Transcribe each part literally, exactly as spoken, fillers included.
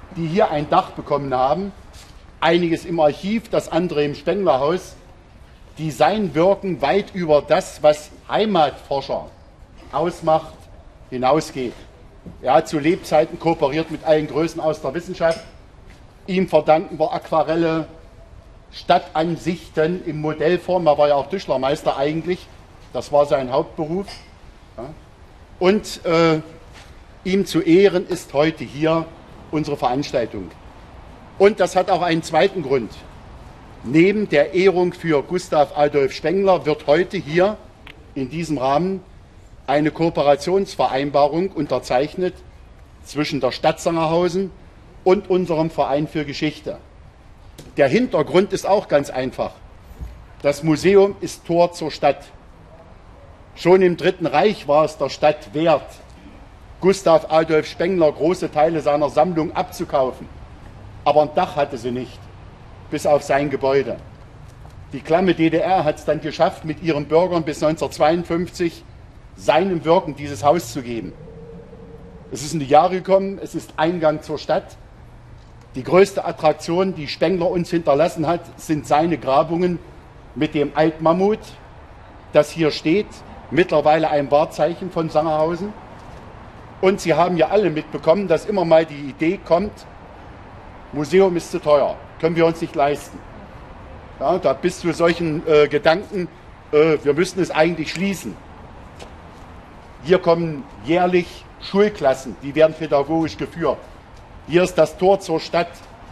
die hier ein Dach bekommen haben, einiges im Archiv, das andere im Spenglerhaus, die sein Wirken weit über das, was Heimatforscher ausmacht, hinausgeht. Er hat zu Lebzeiten kooperiert mit allen Größen aus der Wissenschaft. Ihm verdanken wir Aquarelle, Stadtansichten in Modellform. Er war ja auch Tischlermeister eigentlich. Das war sein Hauptberuf. Ja. Und äh, ihm zu Ehren ist heute hier unsere Veranstaltung. Und das hat auch einen zweiten Grund. Neben der Ehrung für Gustav Adolf Spengler wird heute hier in diesem Rahmen eine Kooperationsvereinbarung unterzeichnet zwischen der Stadt Sangerhausen und unserem Verein für Geschichte. Der Hintergrund ist auch ganz einfach. Das Museum ist Tor zur Stadt. Schon im Dritten Reich war es der Stadt wert, Gustav Adolf Spengler große Teile seiner Sammlung abzukaufen. Aber ein Dach hatte sie nicht, bis auf sein Gebäude. Die klamme D D R hat es dann geschafft, mit ihren Bürgern bis neunzehnhundertzweiundfünfzig seinem Wirken dieses Haus zu geben. Es ist in die Jahre gekommen, es ist Eingang zur Stadt. Die größte Attraktion, die Spengler uns hinterlassen hat, sind seine Grabungen mit dem Altmammut, das hier steht, mittlerweile ein Wahrzeichen von Sangerhausen. Und Sie haben ja alle mitbekommen, dass immer mal die Idee kommt, Museum ist zu teuer, können wir uns nicht leisten. Ja, da bis zu solchen äh, Gedanken, äh, wir müssten es eigentlich schließen. Hier kommen jährlich Schulklassen, die werden pädagogisch geführt. Hier ist das Tor zur Stadt.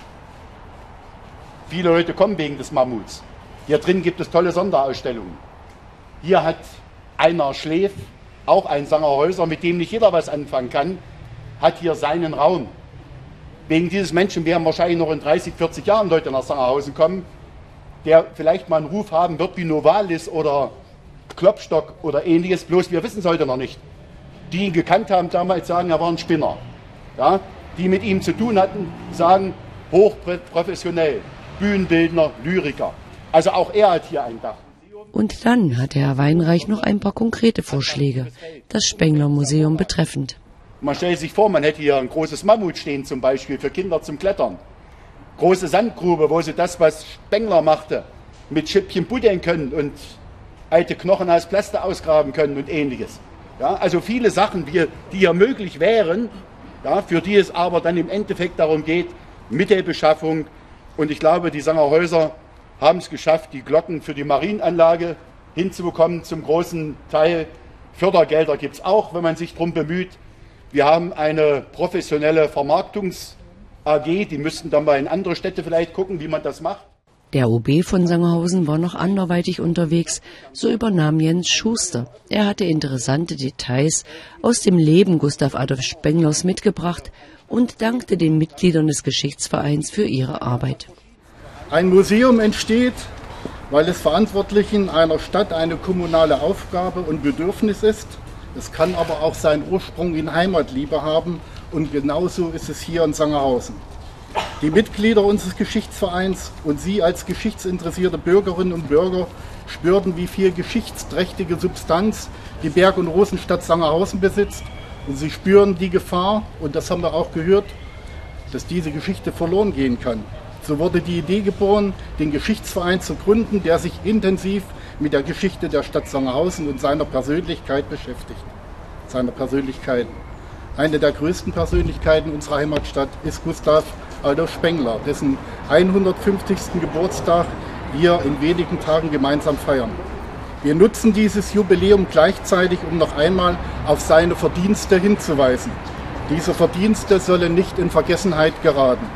Viele Leute kommen wegen des Mammuts. Hier drin gibt es tolle Sonderausstellungen. Hier hat Einar Schläf, auch ein Sangerhäuser, mit dem nicht jeder was anfangen kann, hat hier seinen Raum. Wegen dieses Menschen werden wahrscheinlich noch in dreißig, vierzig Jahren Leute nach Sangerhausen kommen, der vielleicht mal einen Ruf haben wird wie Novalis oder Klopstock oder ähnliches, bloß wir wissen es heute noch nicht. Die ihn gekannt haben damals, sagen, er war ein Spinner. Ja? Die mit ihm zu tun hatten, sagen, hochprofessionell, Bühnenbildner, Lyriker. Also auch er hat hier ein Dach. Und dann hatte Herr Weinreich noch ein paar konkrete Vorschläge, das Spengler-Museum betreffend. Man stellt sich vor, man hätte hier ein großes Mammut stehen, zum Beispiel für Kinder zum Klettern. Große Sandgrube, wo sie das, was Spengler machte, mit Schippchen buddeln können und alte Knochen aus Plaste ausgraben können und ähnliches. Ja, also viele Sachen, die hier möglich wären, ja, für die es aber dann im Endeffekt darum geht, Mittelbeschaffung. Und ich glaube, die Sangerhäuser haben es geschafft, die Glocken für die Marienanlage hinzubekommen, zum großen Teil. Fördergelder gibt es auch, wenn man sich darum bemüht. Wir haben eine professionelle Vermarktungs-A G, die müssten dann mal in andere Städte vielleicht gucken, wie man das macht. Der O B von Sangerhausen war noch anderweitig unterwegs, so übernahm Jens Schuster. Er hatte interessante Details aus dem Leben Gustav Adolf Spenglers mitgebracht und dankte den Mitgliedern des Geschichtsvereins für ihre Arbeit. Ein Museum entsteht, weil es Verantwortlichen einer Stadt eine kommunale Aufgabe und Bedürfnis ist. Es kann aber auch seinen Ursprung in Heimatliebe haben und genauso ist es hier in Sangerhausen. Die Mitglieder unseres Geschichtsvereins und Sie als geschichtsinteressierte Bürgerinnen und Bürger spürten, wie viel geschichtsträchtige Substanz die Berg- und Rosenstadt Sangerhausen besitzt. Und Sie spüren die Gefahr, und das haben wir auch gehört, dass diese Geschichte verloren gehen kann. So wurde die Idee geboren, den Geschichtsverein zu gründen, der sich intensiv mit der Geschichte der Stadt Sangerhausen und seiner Persönlichkeit beschäftigt. Seiner Persönlichkeiten. Eine der größten Persönlichkeiten unserer Heimatstadt ist Gustav Adolf Spengler, dessen hundertfünfzigsten Geburtstag wir in wenigen Tagen gemeinsam feiern. Wir nutzen dieses Jubiläum gleichzeitig, um noch einmal auf seine Verdienste hinzuweisen. Diese Verdienste sollen nicht in Vergessenheit geraten.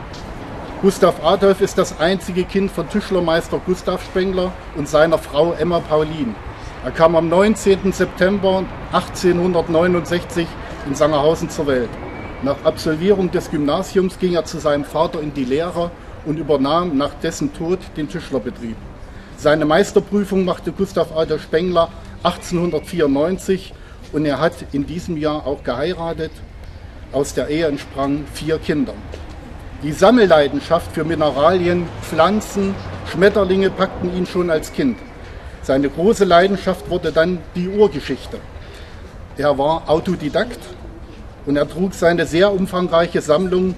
Gustav Adolf ist das einzige Kind von Tischlermeister Gustav Spengler und seiner Frau Emma Paulin. Er kam am neunzehnten September achtzehnhundertneunundsechzig in Sangerhausen zur Welt. Nach Absolvierung des Gymnasiums ging er zu seinem Vater in die Lehre und übernahm nach dessen Tod den Tischlerbetrieb. Seine Meisterprüfung machte Gustav Adolf Spengler achtzehnhundertvierundneunzig und er hat in diesem Jahr auch geheiratet. Aus der Ehe entsprangen vier Kinder. Die Sammelleidenschaft für Mineralien, Pflanzen, Schmetterlinge packten ihn schon als Kind. Seine große Leidenschaft wurde dann die Urgeschichte. Er war Autodidakt und er trug seine sehr umfangreiche Sammlung